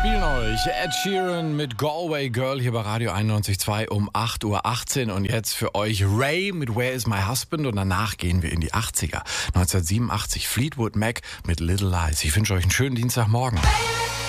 spielen euch Ed Sheeran mit Galway Girl hier bei Radio 91.2 um 8:18 Uhr. Und jetzt für euch Ray mit Where is my husband? Und danach gehen wir in die 80er. 1987 Fleetwood Mac mit Little Lies. Ich wünsche euch einen schönen Dienstagmorgen.